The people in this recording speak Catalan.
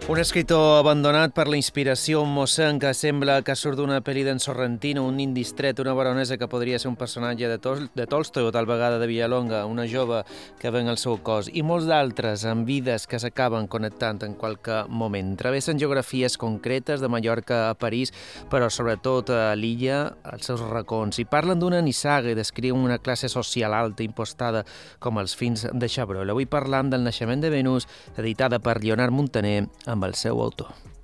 Un escritor abandonat per la inspiració, un mossèn que sembla que surt d'una pel·li d'en Sorrentino, un indistret, una baronesa que podria ser un personatge de Tolstoi o tal vegada de Villalonga, una jove que ven el seu cos, i molts d'altres amb vides que s'acaben connectant en qualque moment. Travessen geografies concretes de Mallorca a París, però sobretot a l'illa, als seus racons, i parlen d'una nissaga i descriuen una classe social alta impostada com els fins de Chabrol. Avui parlant del naixement de Venus, editada per Lleonard Montaner, amb el seu autor.